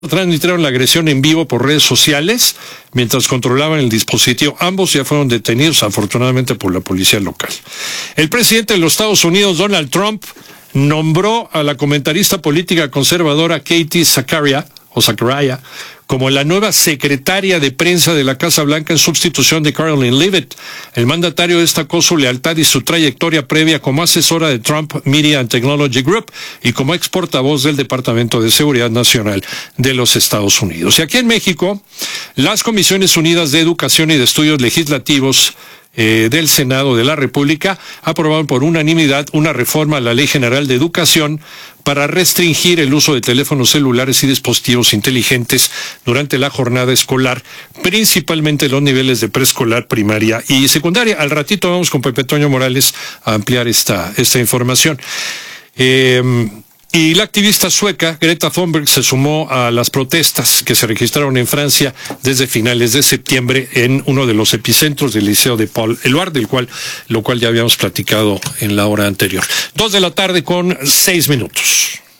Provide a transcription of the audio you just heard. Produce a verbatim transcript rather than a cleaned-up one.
transmitieron la agresión en vivo por redes sociales mientras controlaban el dispositivo. Ambos ya fueron detenidos, afortunadamente, por la policía local. El presidente de los Estados Unidos, Donald Trump, nombró a la comentarista política conservadora Katie Zakaria, o Zakaria, como la nueva secretaria de prensa de la Casa Blanca en sustitución de Caroline Leavitt. El mandatario destacó su lealtad y su trayectoria previa como asesora de Trump Media and Technology Group y como ex portavoz del Departamento de Seguridad Nacional de los Estados Unidos. Y aquí en México, las Comisiones Unidas de Educación y de Estudios Legislativos Eh, del Senado de la República aprobaron por unanimidad una reforma a la Ley General de Educación para restringir el uso de teléfonos celulares y dispositivos inteligentes durante la jornada escolar, principalmente los niveles de preescolar, primaria y secundaria. Al ratito vamos con Pepe Toño Morales a ampliar esta, esta información. Eh, Y la activista sueca Greta Thunberg se sumó a las protestas que se registraron en Francia desde finales de septiembre en uno de los epicentros del Liceo de Paul Éluard, del cual, lo cual ya habíamos platicado en la hora anterior. Dos de la tarde con seis minutos.